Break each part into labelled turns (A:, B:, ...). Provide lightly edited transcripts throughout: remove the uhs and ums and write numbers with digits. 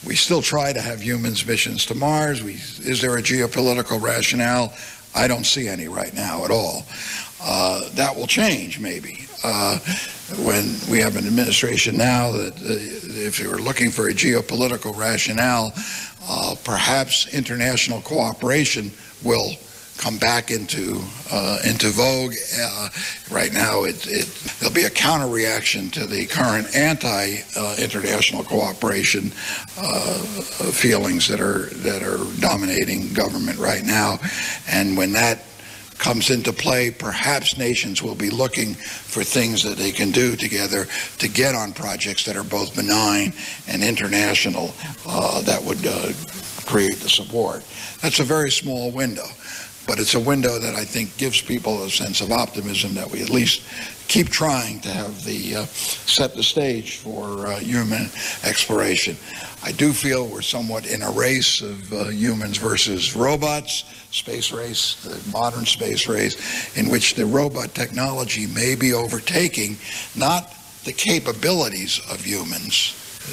A: We still try to have humans missions to Mars. Is there a geopolitical rationale? I don't see any right now at all. That will change maybe when we have an administration now that if you were looking for a geopolitical rationale, perhaps international cooperation will come back into vogue. Right now, there'll be a counter reaction to the current anti-international cooperation feelings that are dominating government right now, and when that comes into play, perhaps nations will be looking for things that they can do together to get on projects that are both benign and international that would create the support. That's a very small window. But it's a window that I think gives people a sense of optimism that we at least keep trying to have set the stage for human exploration. I do feel we're somewhat in a race of humans versus robots, space race, the modern space race, in which the robot technology may be overtaking not the capabilities of humans.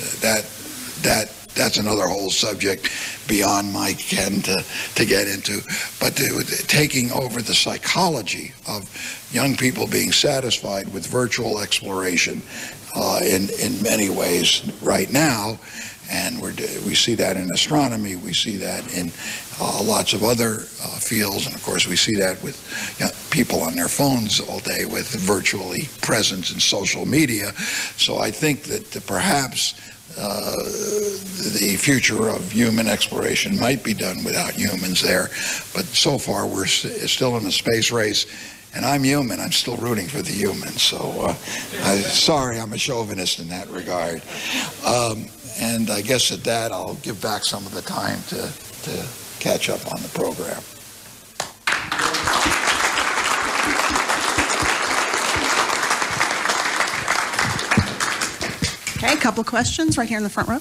A: That's another whole subject beyond my ken to get into, but taking over the psychology of young people being satisfied with virtual exploration in many ways right now. And we see that in astronomy, we see that in lots of other fields, and of course we see that with people on their phones all day with virtually presence in social media. So I think that perhaps the future of human exploration might be done without humans there, but so far we're still in a space race, and I'm human. I'm still rooting for the humans, so sorry, I'm a chauvinist in that regard. And I guess at that I'll give back some of the time to catch up on the program.
B: Okay, a couple of questions right here in the front row.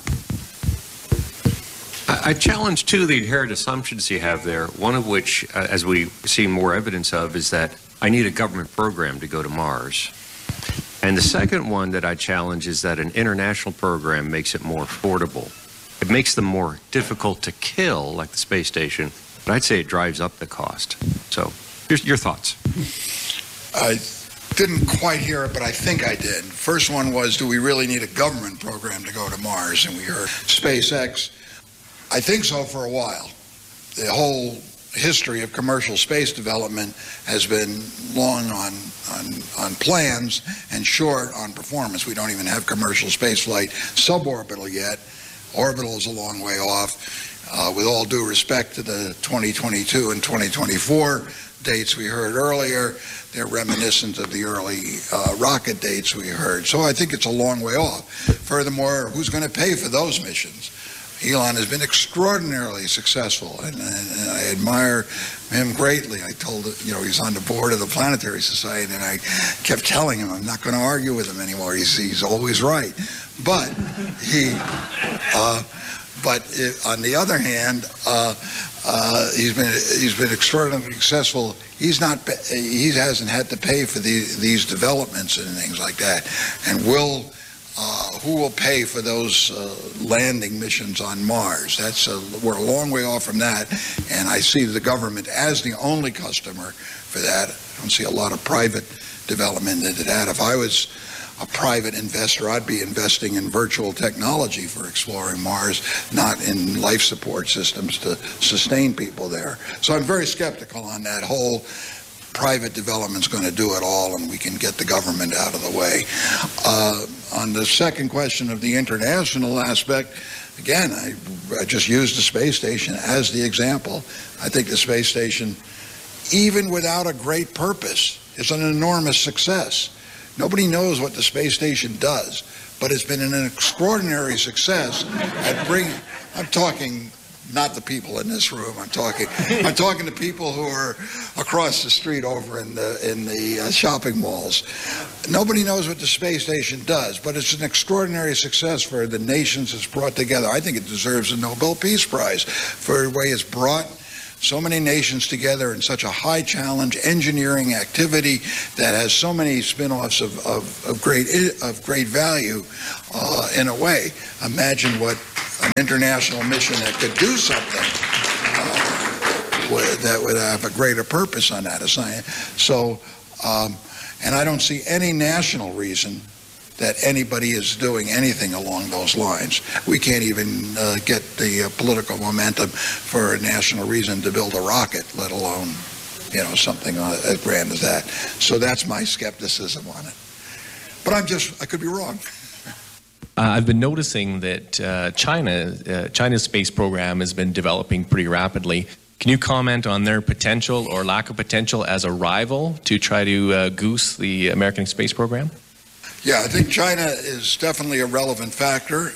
C: I challenge, too, the inherent assumptions you have there, one of which, as we see more evidence of, is that I need a government program to go to Mars. And the second one that I challenge is that an international program makes it more affordable. It makes them more difficult to kill, like the space station, but I'd say it drives up the cost. So, your thoughts.
A: I didn't quite hear it, but I think I did. First one was, do we really need a government program to go to Mars? And we heard SpaceX. I think so for a while. The whole history of commercial space development has been long on plans and short on performance. We don't even have commercial spaceflight suborbital yet. Orbital is a long way off. With all due respect to the 2022 and 2024 dates we heard earlier, they're reminiscent of the early rocket dates we heard. So I think it's a long way off. Furthermore, who's going to pay for those missions? Elon has been extraordinarily successful, and I admire him greatly. I told him, he's on the board of the Planetary Society, and I kept telling him I'm not going to argue with him anymore. He's always right. But on the other hand, he's been extraordinarily successful. He hasn't had to pay for these developments and things like that. And who will pay for those landing missions on Mars? We're a long way off from that, and I see the government as the only customer for that. I don't see a lot of private development into that. If I was a private investor, I'd be investing in virtual technology for exploring Mars, not in life support systems to sustain people there. So I'm very skeptical on that whole private development's going to do it all and we can get the government out of the way. On the second question of the international aspect, again, I just used the space station as the example. I think the space station, even without a great purpose, is an enormous success. Nobody knows what the space station does, but it's been an extraordinary success at bringing, I'm talking not the people in this room, I'm talking to people who are across the street over in the shopping malls. Nobody knows what the space station does, but it's an extraordinary success for the nations it's brought together. I think it deserves a Nobel Peace Prize for the way it's brought so many nations together in such a high challenge engineering activity that has so many spin-offs of great value in a way. Imagine what an international mission that could do something that would have a greater purpose on that assignment. So, and I don't see any national reason that anybody is doing anything along those lines. We can't even get the political momentum for a national reason to build a rocket, let alone, something as grand as that. So that's my skepticism on it. But I could be wrong.
D: I've been noticing that China's space program has been developing pretty rapidly. Can you comment on their potential or lack of potential as a rival to try to goose the American space program?
A: Yeah, I think China is definitely a relevant factor,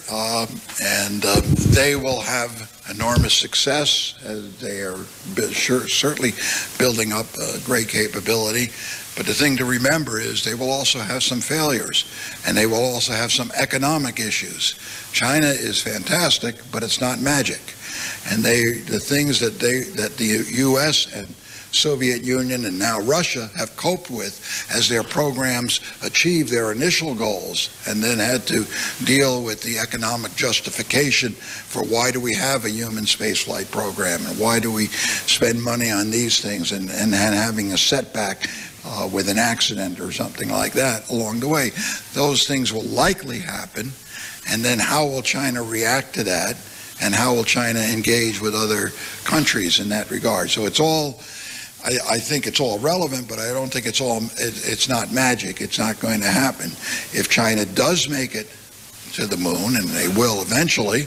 A: and they will have enormous success as they are certainly building up a great capability. But the thing to remember is they will also have some failures, and they will also have some economic issues. China is fantastic, but it's not magic. And the things that the U.S. and Soviet Union and now Russia have coped with as their programs achieved their initial goals and then had to deal with the economic justification for why do we have a human spaceflight program and why do we spend money on these things and having a setback with an accident or something like that along the way. Those things will likely happen, and then how will China react to that, and how will China engage with other countries in that regard? So it's all, I think it's all relevant, but I don't think it's not magic. It's not going to happen. If China does make it to the moon, and they will eventually,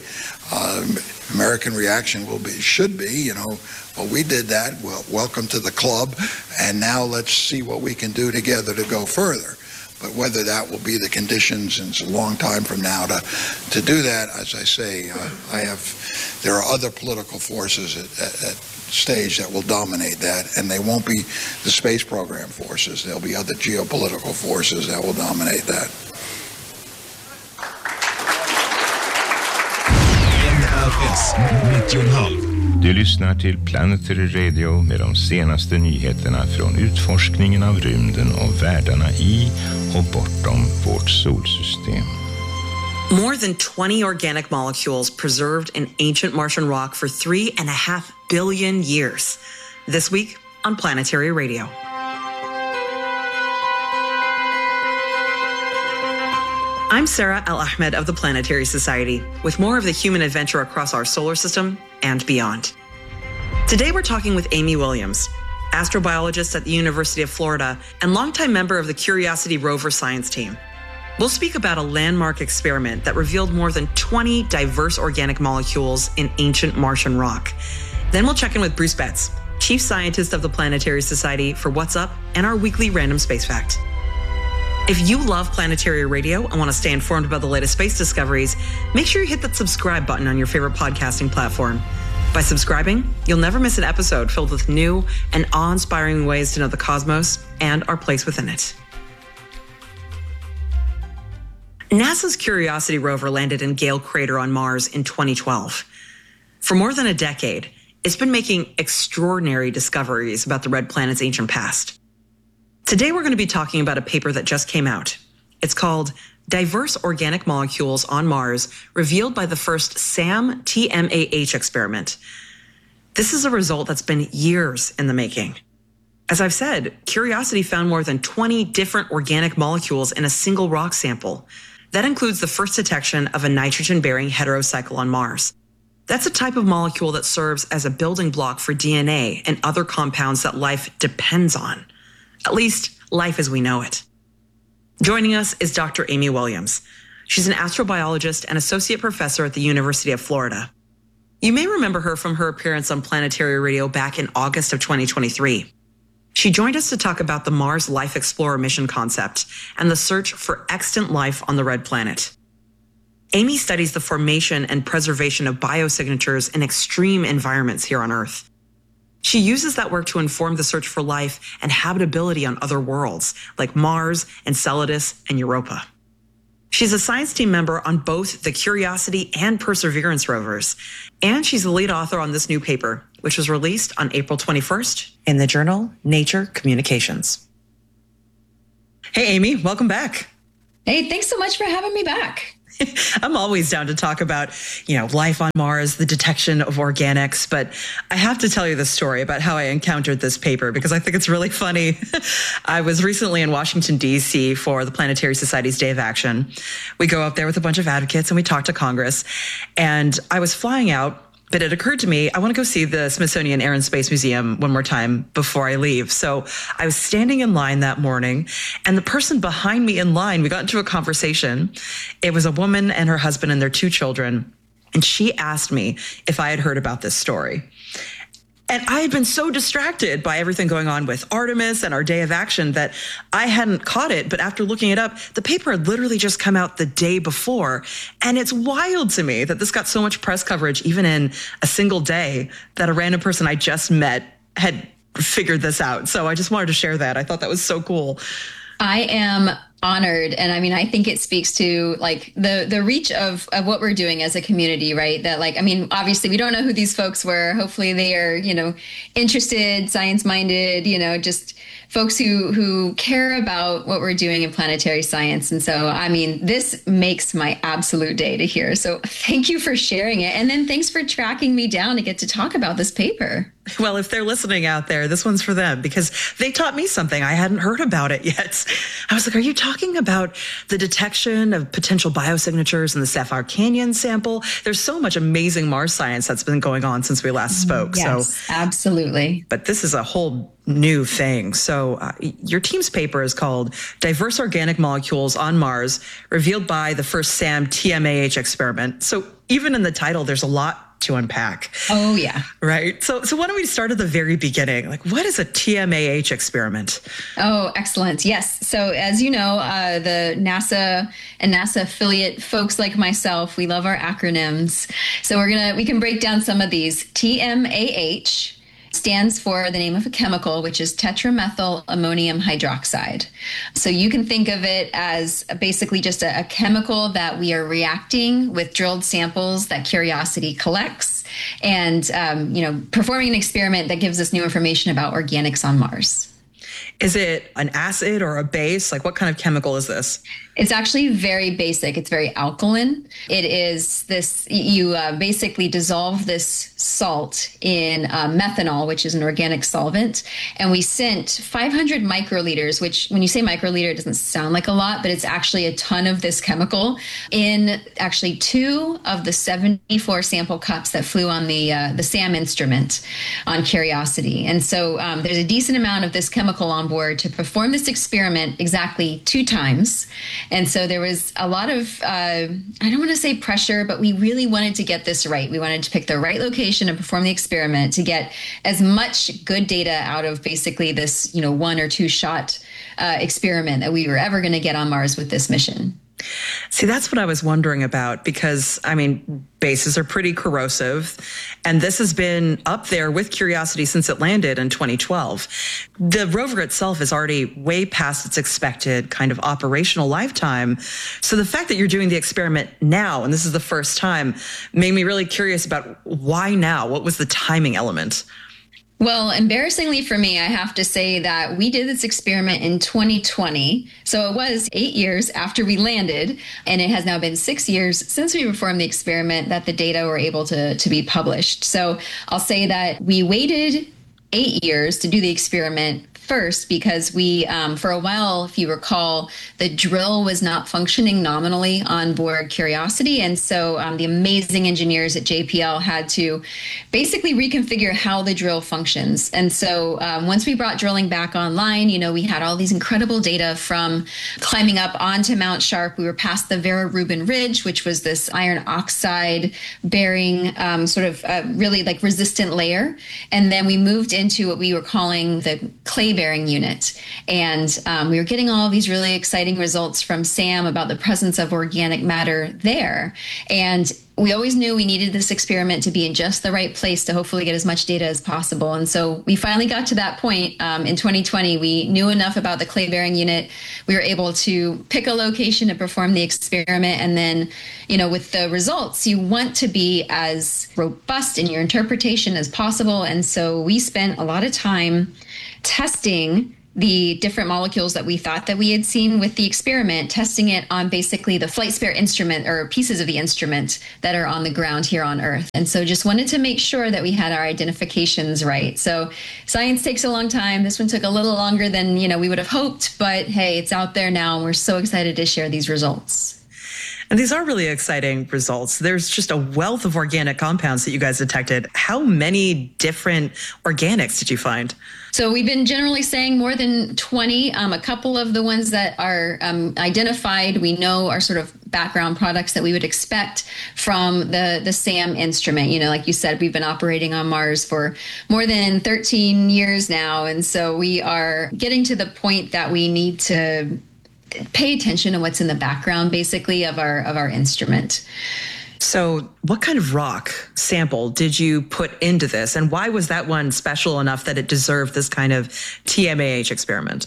A: American reaction should be, well, we did that, well, welcome to the club, and now let's see what we can do together to go further. But whether that will be the conditions, and it's a long time from now to do that, as I say, there are other political forces at stage that will dominate that, and they won't be the space program forces. There'll be other geopolitical forces that will dominate that.
E: NRS 90,5. Du lyssnar till Planetary Radio med de senaste nyheterna från utforskningen av rymden och världarna i och bortom vårt solsystem.
F: More than 20 organic molecules preserved in ancient Martian rock for 3.5 billion years. This week on Planetary Radio. I'm Sarah Al-Ahmed of the Planetary Society, with more of the human adventure across our solar system and beyond. Today we're talking with Amy Williams, astrobiologist at the University of Florida and longtime member of the Curiosity rover science team. We'll speak about a landmark experiment that revealed more than 20 diverse organic molecules in ancient Martian rock. Then we'll check in with Bruce Betts, chief scientist of the Planetary Society, for What's Up and our weekly Random Space Fact. If you love Planetary Radio and want to stay informed about the latest space discoveries, make sure you hit that subscribe button on your favorite podcasting platform. By subscribing, you'll never miss an episode filled with new and awe-inspiring ways to know the cosmos and our place within it. NASA's Curiosity rover landed in Gale Crater on Mars in 2012. For more than a decade, it's been making extraordinary discoveries about the red planet's ancient past. Today, we're going to be talking about a paper that just came out. It's called Diverse Organic Molecules on Mars Revealed by the First SAM-TMAH Experiment. This is a result that's been years in the making. As I've said, Curiosity found more than 20 different organic molecules in a single rock sample. That includes the first detection of a nitrogen-bearing heterocycle on Mars. That's a type of molecule that serves as a building block for DNA and other compounds that life depends on. At least, life as we know it. Joining us is Dr. Amy Williams. She's an astrobiologist and associate professor at the University of Florida. You may remember her from her appearance on Planetary Radio back in August of 2023. She joined us to talk about the Mars Life Explorer mission concept and the search for extant life on the red planet. Amy studies the formation and preservation of biosignatures in extreme environments here on Earth. She uses that work to inform the search for life and habitability on other worlds, like Mars, Enceladus, and Europa. She's a science team member on both the Curiosity and Perseverance rovers, and she's the lead author on this new paper, which was released on April 21st in the journal Nature Communications. Hey, Amy, welcome back.
G: Hey, thanks so much for having me back.
F: I'm always down to talk about, life on Mars, the detection of organics, but I have to tell you the story about how I encountered this paper because I think it's really funny. I was recently in Washington, D.C. for the Planetary Society's Day of Action. We go up there with a bunch of advocates and we talk to Congress, and I was flying out. But it occurred to me, I want to go see the Smithsonian Air and Space Museum one more time before I leave. So I was standing in line that morning, and the person behind me in line, we got into a conversation. It was a woman and her husband and their 2 children. And she asked me if I had heard about this story. And I had been so distracted by everything going on with Artemis and our Day of Action that I hadn't caught it. But after looking it up, the paper had literally just come out the day before. And it's wild to me that this got so much press coverage, even in a single day, that a random person I just met had figured this out. So I just wanted to share that. I thought that was so cool.
G: I am honored. And I mean, I think it speaks to like the reach of what we're doing as a community, right? That like, I mean, obviously we don't know who these folks were. Hopefully they are, interested, science minded, just folks who care about what we're doing in planetary science. And so, I mean, this makes my absolute day to hear. So thank you for sharing it. And then thanks for tracking me down to get to talk about this paper.
F: Well, if they're listening out there, this one's for them because they taught me something. I hadn't heard about it yet. I was like, are you talking about the detection of potential biosignatures in the Sapphire Canyon sample? There's so much amazing Mars science that's been going on since we last spoke.
G: Yes, so absolutely.
F: But this is a whole new thing. So your team's paper is called Diverse Organic Molecules on Mars, revealed by the first SAM TMAH experiment. So even in the title, there's a lot to unpack.
G: Oh, yeah.
F: Right. So why don't we start at the very beginning? Like, what is a TMAH experiment?
G: Oh, excellent. Yes. So as you know, the NASA and NASA affiliate folks like myself, we love our acronyms. So we can break down some of these. TMAH stands for the name of a chemical, which is tetramethyl ammonium hydroxide. So you can think of it as basically just a chemical that we are reacting with drilled samples that Curiosity collects and, performing an experiment that gives us new information about organics on Mars.
F: Is it an acid or a base? Like, what kind of chemical is this?
G: It's actually very basic. It's very alkaline. It is this, you basically dissolve this salt in methanol, which is an organic solvent. And we sent 500 microliters, which when you say microliter, it doesn't sound like a lot, but it's actually a ton of this chemical in actually 2 of the 74 sample cups that flew on the SAM instrument on Curiosity. And so there's a decent amount of this chemical on board to perform this experiment exactly 2 times. And so there was a lot of, I don't want to say pressure, but we really wanted to get this right. We wanted to pick the right location and perform the experiment to get as much good data out of basically this, 1 or 2 shot experiment that we were ever going to get on Mars with this mission.
F: See, that's what I was wondering about because, bases are pretty corrosive, and this has been up there with Curiosity since it landed in 2012. The rover itself is already way past its expected kind of operational lifetime. So the fact that you're doing the experiment now, and this is the first time, made me really curious about why now? What was the timing element?
G: Well, embarrassingly for me, I have to say that we did this experiment in 2020. So it was 8 years after we landed, and it has now been 6 years since we performed the experiment that the data were able to be published. So I'll say that we waited 8 years to do the experiment first because we, for a while, if you recall, the drill was not functioning nominally on board Curiosity. And so the amazing engineers at JPL had to basically reconfigure how the drill functions. And so once we brought drilling back online, we had all these incredible data from climbing up onto Mount Sharp. We were past the Vera Rubin Ridge, which was this iron oxide bearing really like resistant layer. And then we moved into what we were calling the clay bearing unit. And we were getting all these really exciting results from SAM about the presence of organic matter there. And we always knew we needed this experiment to be in just the right place to hopefully get as much data as possible. And so we finally got to that point in 2020. We knew enough about the clay bearing unit. We were able to pick a location to perform the experiment. And then, with the results, you want to be as robust in your interpretation as possible. And so we spent a lot of time testing the different molecules that we thought that we had seen with the experiment, testing it on basically the flight spare instrument or pieces of the instrument that are on the ground here on Earth. And so just wanted to make sure that we had our identifications right. So science takes a long time. This one took a little longer than, we would have hoped, but hey, it's out there now, and we're so excited to share these results.
F: And these are really exciting results. There's just a wealth of organic compounds that you guys detected. How many different organics did you find?
G: So we've been generally saying more than 20. A couple of the ones that are identified, we know are sort of background products that we would expect from the SAM instrument. Like you said, we've been operating on Mars for more than 13 years now. And so we are getting to the point that we need to pay attention to what's in the background, basically, of our instrument.
F: So what kind of rock sample did you put into this? And why was that one special enough that it deserved this kind of TMAH experiment?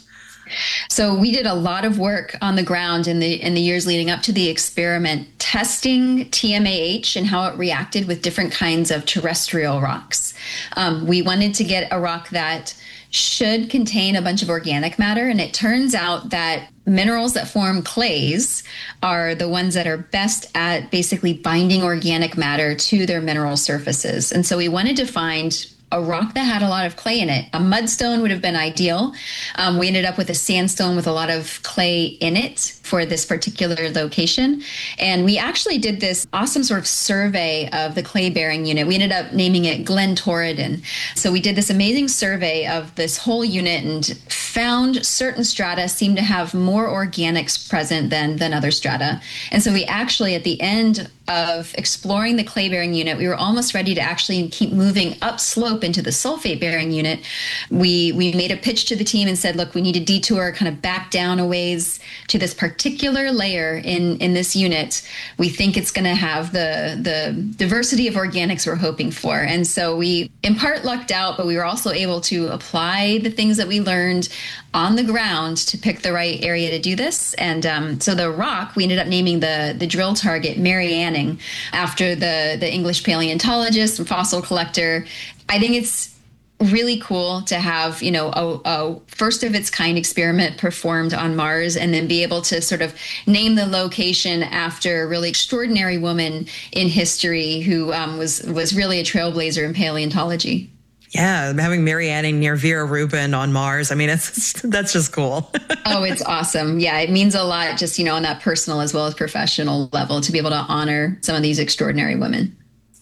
G: So we did a lot of work on the ground in the years leading up to the experiment, testing TMAH and how it reacted with different kinds of terrestrial rocks. We wanted to get a rock that should contain a bunch of organic matter. And it turns out that minerals that form clays are the ones that are best at basically binding organic matter to their mineral surfaces. And so we wanted to find a rock that had a lot of clay in it. A mudstone would have been ideal. We ended up with a sandstone with a lot of clay in it for this particular location. And we actually did this awesome sort of survey of the clay-bearing unit. We ended up naming it Glen Torridon. So we did this amazing survey of this whole unit and found certain strata seem to have more organics present than other strata. And so we actually, at the end of exploring the clay-bearing unit, we were almost ready to actually keep moving upslope into the sulfate-bearing unit. We made a pitch to the team and said, look, we need to detour kind of back down a ways to this particular layer in this unit. We think it's going to have the diversity of organics we're hoping for. And so we, in part, lucked out, but we were also able to apply the things that we learned on the ground to pick the right area to do this. And so the rock, we ended up naming the drill target Mary Anning after the English paleontologist and fossil collector. I think it's really cool to have, a first of its kind experiment performed on Mars and then be able to sort of name the location after a really extraordinary woman in history who was really a trailblazer in paleontology.
F: Yeah, having Mary Anning near Vera Rubin on Mars. I mean, that's just cool.
G: Oh, it's awesome. Yeah, it means a lot just, on that personal as well as professional level to be able to honor some of these extraordinary women.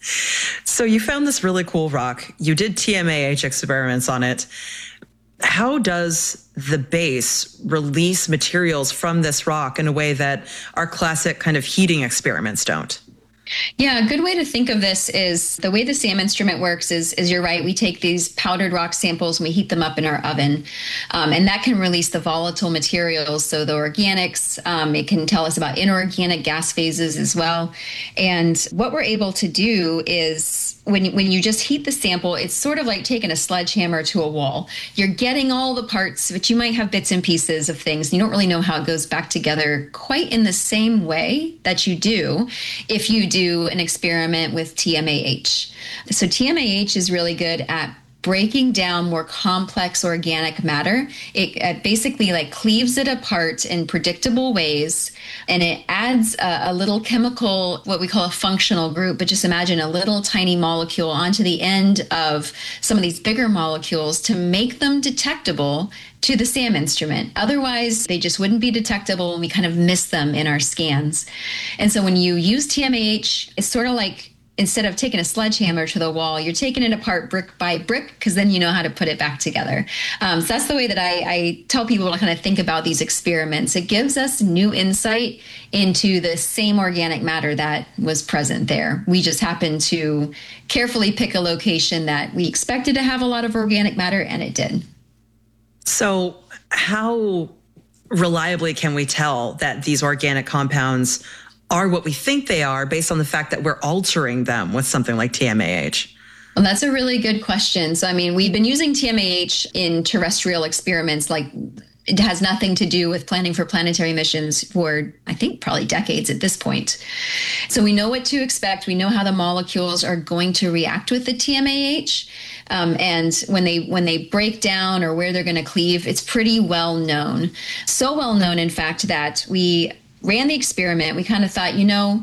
F: So you found this really cool rock. You did TMAH experiments on it. How does the base release materials from this rock in a way that our classic kind of heating experiments don't?
G: Yeah, a good way to think of this is the way the SAM instrument works is you're right. We take these powdered rock samples and we heat them up in our oven. And that can release the volatile materials. So the organics, it can tell us about inorganic gas phases as well. And what we're able to do is when you just heat the sample, it's sort of like taking a sledgehammer to a wall. You're getting all the parts, but you might have bits and pieces of things. You don't really know how it goes back together quite in the same way that you do if you do an experiment with TMAH. So TMAH is really good at breaking down more complex organic matter. It basically cleaves it apart in predictable ways, and it adds a little chemical, what we call a functional group, but just imagine a little tiny molecule onto the end of some of these bigger molecules to make them detectable to the SAM instrument. Otherwise, they just wouldn't be detectable and we kind of miss them in our scans. And so when you use TMAH, it's sort of like, instead of taking a sledgehammer to the wall, you're taking it apart brick by brick because then you know how to put it back together. So that's the way that I tell people to kind of think about these experiments. It gives us new insight into the same organic matter that was present there. We just happen to carefully pick a location that we expected to have a lot of organic matter, and it did.
F: So how reliably can we tell that these organic compounds are what we think they are based on the fact that we're altering them with something like TMAH?
G: Well, that's a really good question. So, I mean, we've been using TMAH in terrestrial experiments like it has nothing to do with planning for planetary missions for, I think, probably decades at this point. So we know what to expect. We know how the molecules are going to react with the TMAH. And when they break down or where they're going to cleave, it's pretty well known. So well known, in fact, that we ran the experiment. We kind of thought,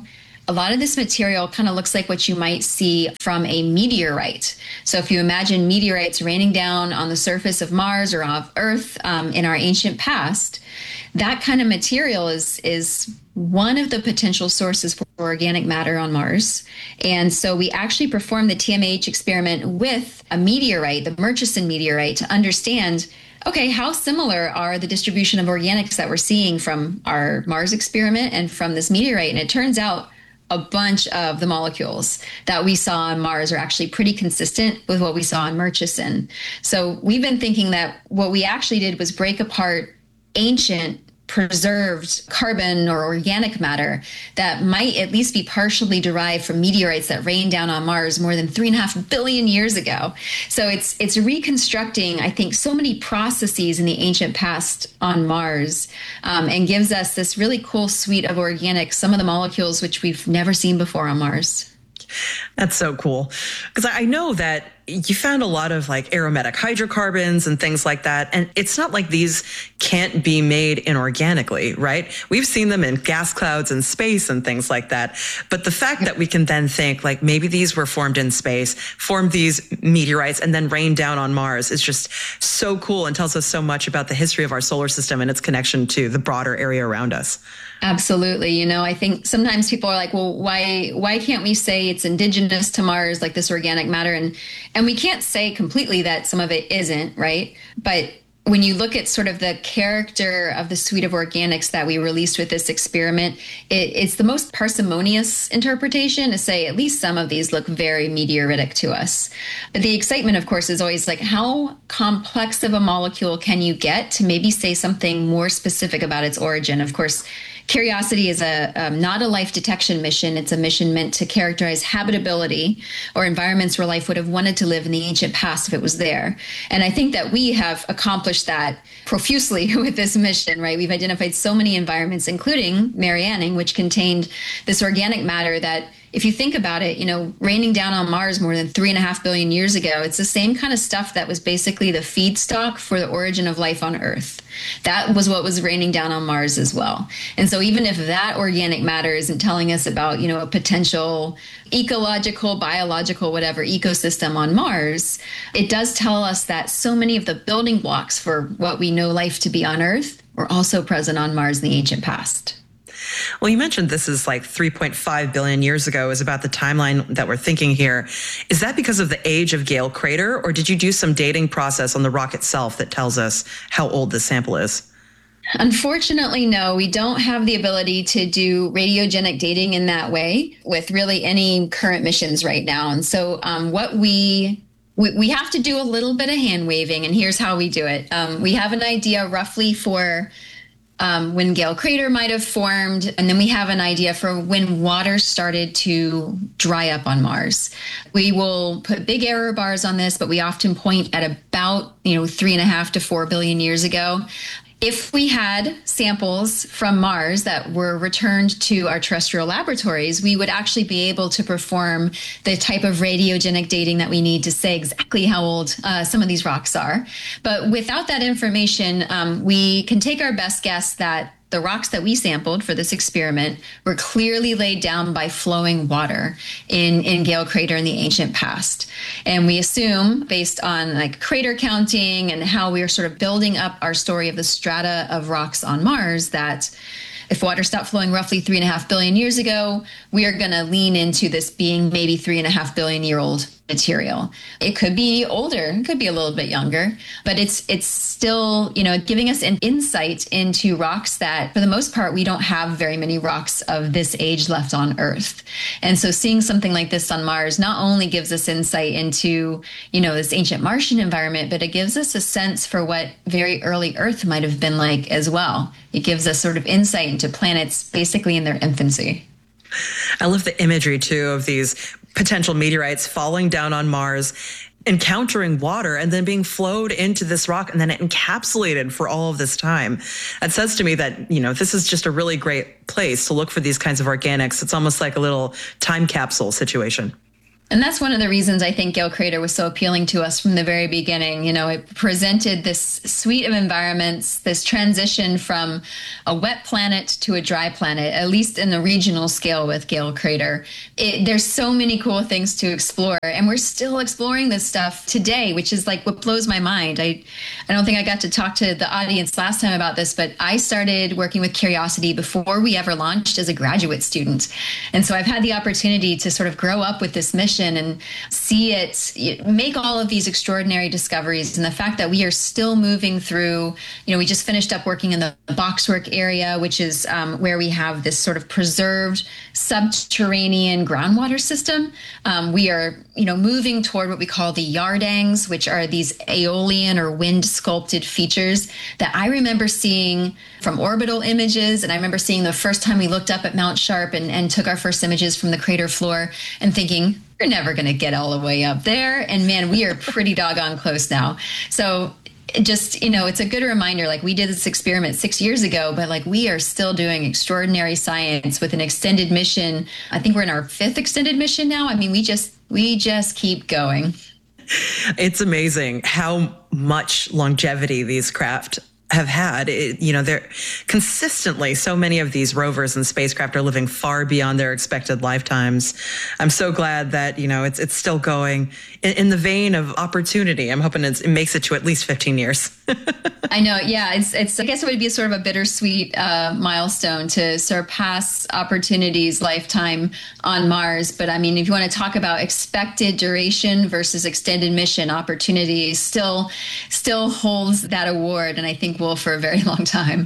G: a lot of this material kind of looks like what you might see from a meteorite. So if you imagine meteorites raining down on the surface of Mars or of Earth in our ancient past, that kind of material is one of the potential sources for organic matter on Mars. And so we actually performed the TMAH experiment with a meteorite, the Murchison meteorite, to understand, okay, how similar are the distribution of organics that we're seeing from our Mars experiment and from this meteorite? And it turns out a bunch of the molecules that we saw on Mars are actually pretty consistent with what we saw on Murchison. So we've been thinking that what we actually did was break apart ancient preserved carbon or organic matter that might at least be partially derived from meteorites that rained down on Mars more than 3.5 billion years ago. So it's reconstructing, I think, so many processes in the ancient past on Mars, and gives us this really cool suite of organics, some of the molecules which we've never seen before on Mars.
F: That's so cool. Because I know that you found a lot of like aromatic hydrocarbons and things like that. And it's not like these can't be made inorganically, right? We've seen them in gas clouds and space and things like that. But the fact that we can then think like maybe these were formed in space, formed these meteorites, and then rained down on Mars is just so cool and tells us so much about the history of our solar system and its connection to the broader area around us.
G: Absolutely. I think sometimes people are like, well, why can't we say it's indigenous to Mars, like this organic matter? And we can't say completely that some of it isn't, right? But when you look at sort of the character of the suite of organics that we released with this experiment, it's the most parsimonious interpretation to say at least some of these look very meteoritic to us. But the excitement, of course, is always like, how complex of a molecule can you get to maybe say something more specific about its origin? Of course, Curiosity is not a life detection mission. It's a mission meant to characterize habitability or environments where life would have wanted to live in the ancient past if it was there. And I think that we have accomplished that profusely with this mission, right? We've identified so many environments, including Marianning, which contained this organic matter that, if you think about it, raining down on Mars more than 3.5 billion years ago, it's the same kind of stuff that was basically the feedstock for the origin of life on Earth. That was what was raining down on Mars as well. And so even if that organic matter isn't telling us about, a potential ecological, biological, whatever ecosystem on Mars, it does tell us that so many of the building blocks for what we know life to be on Earth were also present on Mars in the ancient past.
F: Well, you mentioned this is like 3.5 billion years ago is about the timeline that we're thinking here. Is that because of the age of Gale Crater, or did you do some dating process on the rock itself that tells us how old the sample is?
G: Unfortunately, no, we don't have the ability to do radiogenic dating in that way with really any current missions right now. And so what we have to do a little bit of hand waving, and here's how we do it. We have an idea roughly for when Gale Crater might have formed, and then we have an idea for when water started to dry up on Mars. We will put big error bars on this, but we often point at about 3.5 to 4 billion years ago. If we had samples from Mars that were returned to our terrestrial laboratories, we would actually be able to perform the type of radiogenic dating that we need to say exactly how old some of these rocks are. But without that information, we can take our best guess that the rocks that we sampled for this experiment were clearly laid down by flowing water in Gale Crater in the ancient past. And we assume, based on crater counting and how we are sort of building up our story of the strata of rocks on Mars, that if water stopped flowing roughly 3.5 billion years ago, we are going to lean into this being maybe 3.5 billion year old material. It could be older, it could be a little bit younger, but it's still, giving us an insight into rocks that, for the most part, we don't have very many rocks of this age left on Earth. And so seeing something like this on Mars not only gives us insight into, this ancient Martian environment, but it gives us a sense for what very early Earth might have been like as well. It gives us sort of insight into planets basically in their infancy. I
F: love the imagery, too, of these potential meteorites falling down on Mars. encountering water and then being flowed into this rock and then encapsulated for all of this time. It says to me that, this is just a really great place to look for these kinds of organics. It's almost like a little time capsule situation.
G: And that's one of the reasons I think Gale Crater was so appealing to us from the very beginning. It presented this suite of environments, this transition from a wet planet to a dry planet, at least in the regional scale with Gale Crater. There's so many cool things to explore, and we're still exploring this stuff today, which is like what blows my mind. I don't think I got to talk to the audience last time about this, but I started working with Curiosity before we ever launched as a graduate student. And so I've had the opportunity to sort of grow up with this mission and see it make all of these extraordinary discoveries. And the fact that we are still moving through, we just finished up working in the Boxwork area, which is where we have this sort of preserved subterranean groundwater system. We are, moving toward what we call the yardangs, which are these aeolian or wind sculpted features that I remember seeing from orbital images. And I remember seeing the first time we looked up at Mount Sharp and took our first images from the crater floor and thinking, you're never going to get all the way up there. And man, we are pretty doggone close now. So just, it's a good reminder, like we did this experiment 6 years ago, but like we are still doing extraordinary science with an extended mission. I think we're in our 5th extended mission now. I mean, we just keep going.
F: It's amazing how much longevity these craft have had. They're consistently, so many of these rovers and spacecraft are living far beyond their expected lifetimes. I'm so glad that, it's still going in the vein of opportunity. I'm hoping it makes it to at least 15 years.
G: I know. Yeah. It's, I guess it would be a sort of a bittersweet milestone to surpass Opportunity's lifetime on Mars. But I mean, if you want to talk about expected duration versus extended mission, Opportunity still holds that award. And I think will for a very long time.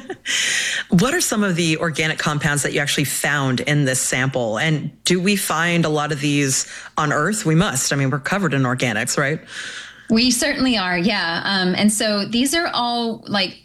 F: What are some of the organic compounds that you actually found in this sample? And do we find a lot of these on Earth? We must. I mean, we're covered in organics, right?
G: We certainly are, yeah. And so these are all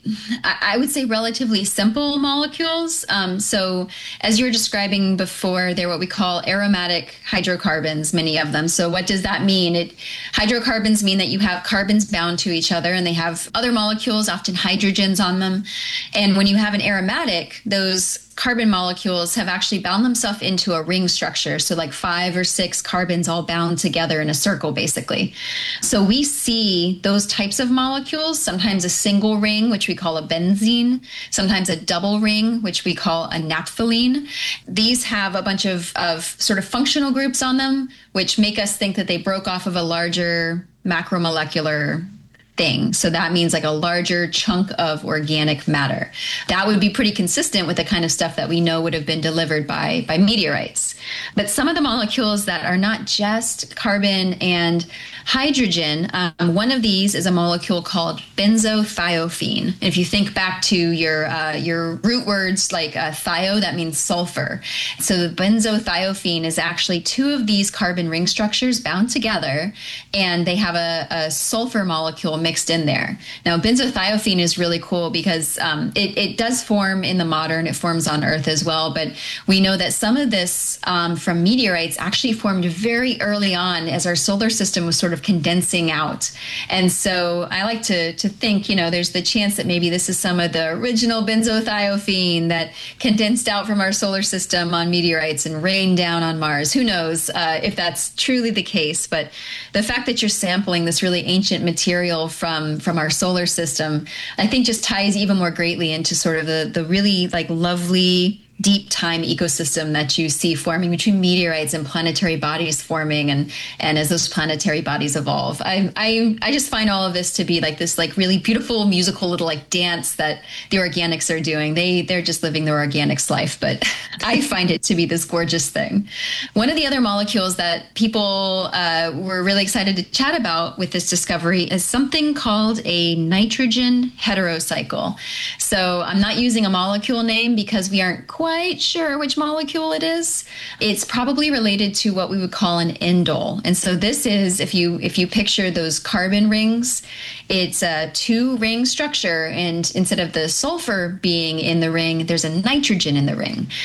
G: I would say relatively simple molecules. So as you were describing before, they're what we call aromatic hydrocarbons, many of them. So what does that mean? Hydrocarbons mean that you have carbons bound to each other and they have other molecules, often hydrogens on them. And when you have an aromatic, those carbon molecules have actually bound themselves into a ring structure. So like 5 or 6 carbons all bound together in a circle, basically. So we see those types of molecules, sometimes a single ring, which we call a benzene, sometimes a double ring, which we call a naphthalene. These have a bunch of sort of functional groups on them, which make us think that they broke off of a larger macromolecular thing. So that means like a larger chunk of organic matter. That would be pretty consistent with the kind of stuff that we know would have been delivered by meteorites. But some of the molecules that are not just carbon and hydrogen, one of these is a molecule called benzothiophene. And if you think back to your root words like thio, that means sulfur. So the benzothiophene is actually 2 of these carbon ring structures bound together, and they have a sulfur molecule mixed in there. Now, benzothiophene is really cool because it does form in the modern, it forms on Earth as well, but we know that some of this from meteorites actually formed very early on as our solar system was sort of condensing out. And so I like to think, there's the chance that maybe this is some of the original benzothiophene that condensed out from our solar system on meteorites and rained down on Mars. Who knows if that's truly the case, but the fact that you're sampling this really ancient material from our solar system, I think just ties even more greatly into sort of the really lovely deep time ecosystem that you see forming between meteorites and planetary bodies forming, and as those planetary bodies evolve. I just find all of this to be this really beautiful musical little dance that the organics are doing. They're just living their organics life, but I find it to be this gorgeous thing. One of the other molecules that people were really excited to chat about with this discovery is something called a nitrogen heterocycle. So I'm not using a molecule name because we aren't quite sure which molecule it is. It's probably related to what we would call an indole. And so this is, if you picture those carbon rings, it's a 2-ring structure. And instead of the sulfur being in the ring, there's a nitrogen in the ring.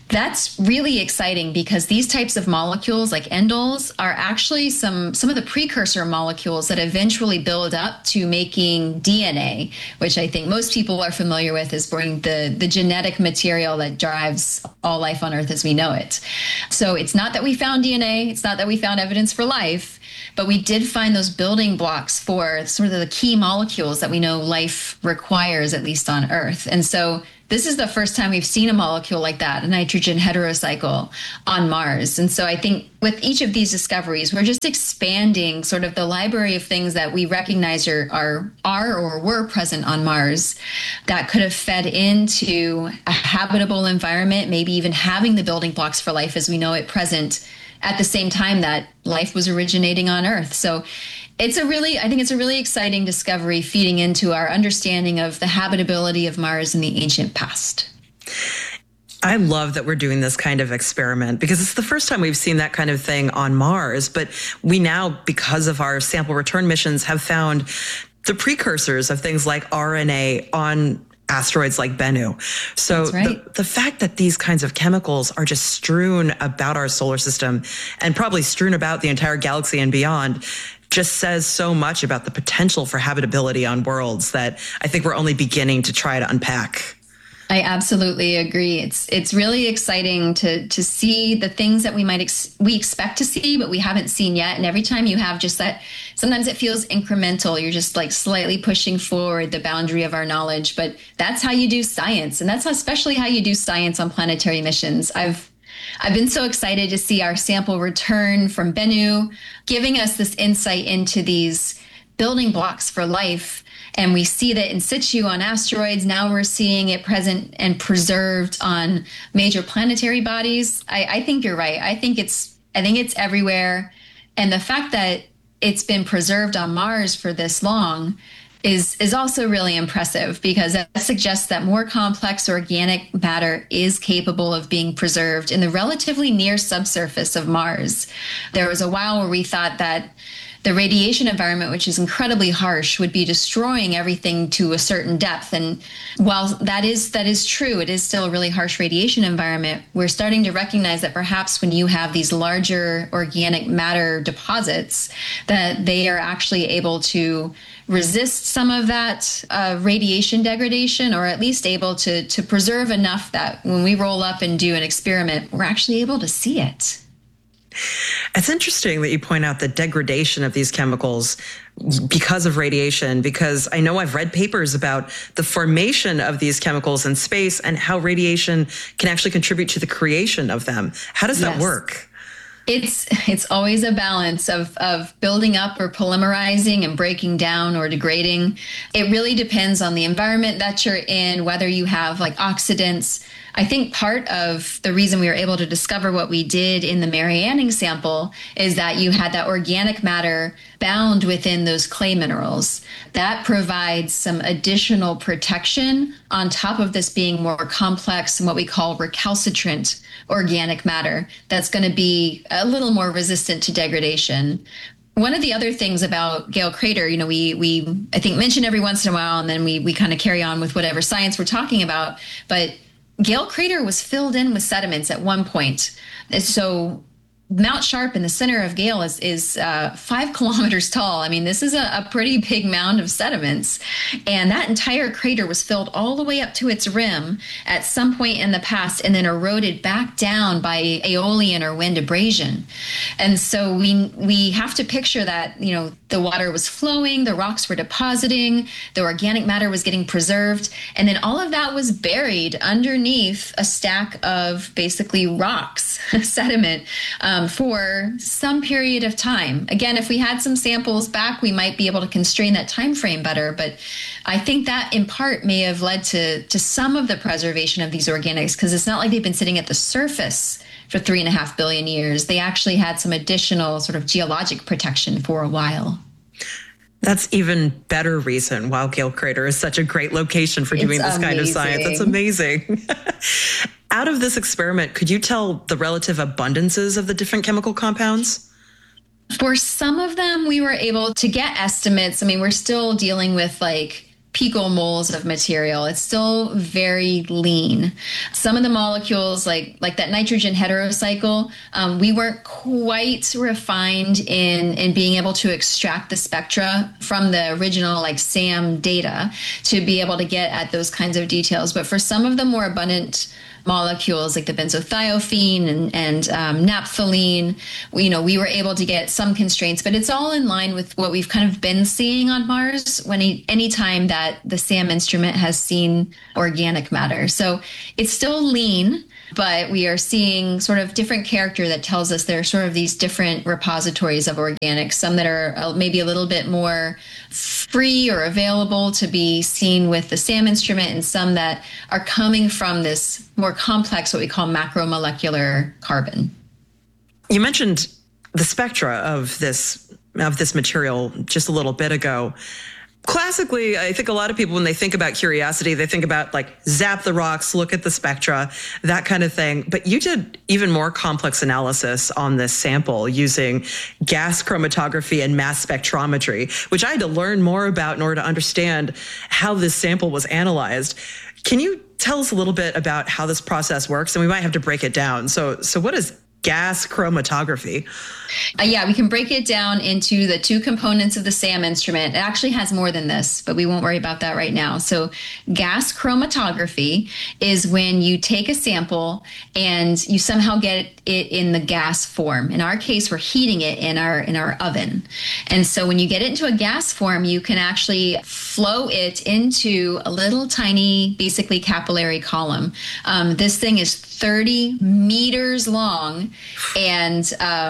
G: That's really exciting because these types of molecules like endols are actually some of the precursor molecules that eventually build up to making DNA, which I think most people are familiar with as being the genetic material that drives all life on Earth as we know it. So it's not that we found DNA, it's not that we found evidence for life, but we did find those building blocks for sort of the key molecules that we know life requires, at least on Earth. And so this is the first time we've seen a molecule like that, a nitrogen heterocycle on Mars. And so I think with each of these discoveries, we're just expanding sort of the library of things that we recognize are or were present on Mars that could have fed into a habitable environment, maybe even having the building blocks for life as we know it present at the same time that life was originating on Earth. So I think it's a really exciting discovery feeding into our understanding of the habitability of Mars in the ancient past.
F: I love that we're doing this kind of experiment because it's the first time we've seen that kind of thing on Mars. But we now, because of our sample return missions, have found the precursors of things like RNA on asteroids like Bennu. So right. the fact that these kinds of chemicals are just strewn about our solar system and probably strewn about the entire galaxy and beyond just says so much about the potential for habitability on worlds that I think we're only beginning to try to unpack.
G: I absolutely agree. It's really exciting to see the things that we expect to see, but we haven't seen yet. And every time you have just that, sometimes it feels incremental. You're just like slightly pushing forward the boundary of our knowledge. But that's how you do science, and that's especially how you do science on planetary missions. I've been so excited to see our sample return from Bennu, giving us this insight into these building blocks for life. And we see that in situ on asteroids. Now we're seeing it present and preserved on major planetary bodies. I think you're right. I think it's everywhere. And the fact that it's been preserved on Mars for this long is also really impressive because that suggests that more complex organic matter is capable of being preserved in the relatively near subsurface of Mars. There was a while where we thought that the radiation environment, which is incredibly harsh, would be destroying everything to a certain depth. And while that is true, it is still a really harsh radiation environment. We're starting to recognize that perhaps when you have these larger organic matter deposits, that they are actually able to resist some of that radiation degradation, or at least able to preserve enough that when we roll up and do an experiment, we're actually able to see it.
F: It's interesting that you point out the degradation of these chemicals because of radiation, because I know I've read papers about the formation of these chemicals in space and how radiation can actually contribute to the creation of them. How does that work?
G: It's always a balance of building up or polymerizing and breaking down or degrading. It really depends on the environment that you're in, whether you have like oxidants. I think part of the reason we were able to discover what we did in the Mary Anning sample is that you had that organic matter bound within those clay minerals. That provides some additional protection on top of this being more complex and what we call recalcitrant organic matter that's going to be a little more resistant to degradation. One of the other things about Gale Crater, we I think mention every once in a while, and then we kind of carry on with whatever science we're talking about, but Gale Crater was filled in with sediments at one point. So Mount Sharp in the center of Gale is 5 kilometers tall. I mean, this is a pretty big mound of sediments. And that entire crater was filled all the way up to its rim at some point in the past and then eroded back down by aeolian or wind abrasion. And so we have to picture that, the water was flowing, the rocks were depositing, the organic matter was getting preserved, and then all of that was buried underneath a stack of basically rocks, sediment, for some period of time. Again, if we had some samples back, we might be able to constrain that time frame better. But I think that in part may have led to some of the preservation of these organics, because it's not like they've been sitting at the surface for 3.5 billion years. They actually had some additional sort of geologic protection for a while.
F: That's even better reason why Gale Crater is such a great location for doing this kind of science. That's amazing. Out of this experiment, could you tell the relative abundances of the different chemical compounds?
G: For some of them, we were able to get estimates. I mean, we're still dealing with like picomoles of material. It's still very lean. Some of the molecules, like that nitrogen heterocycle, we weren't quite refined in being able to extract the spectra from the original like SAM data to be able to get at those kinds of details. But for some of the more abundant molecules like the benzothiophene and naphthalene, we were able to get some constraints, but it's all in line with what we've kind of been seeing on Mars any time that the SAM instrument has seen organic matter. So it's still lean, but we are seeing sort of different character that tells us there are sort of these different repositories of organics, some that are maybe a little bit more free or available to be seen with the SAM instrument, and some that are coming from this more complex, what we call macromolecular carbon.
F: You mentioned the spectra of this material just a little bit ago. Classically, I think a lot of people, when they think about Curiosity, they think about like zap the rocks, look at the spectra, that kind of thing. But you did even more complex analysis on this sample using gas chromatography and mass spectrometry, which I had to learn more about in order to understand how this sample was analyzed. Can you tell us a little bit about how this process works? And we might have to break it down. So what is gas chromatography?
G: Yeah, we can break it down into the two components of the SAM instrument. It actually has more than this, but we won't worry about that right now. So gas chromatography is when you take a sample and you somehow get it in the gas form. In our case, we're heating it in our oven. And so when you get it into a gas form, you can actually flow it into a little tiny, basically capillary column. This thing is 30 meters long and,